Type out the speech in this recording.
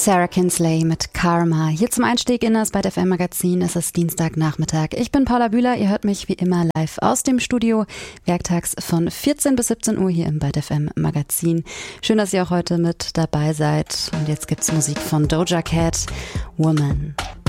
Sarah Kinsley mit Karma. Hier zum Einstieg in das Byte FM Magazin. Es ist Dienstagnachmittag. Ich bin Paula Bühler. Ihr hört mich wie immer live aus dem Studio. Werktags von 14 bis 17 Uhr hier im Byte FM Magazin. Schön, dass ihr auch heute mit dabei seid. Und jetzt gibt's Musik von Doja Cat, Woman.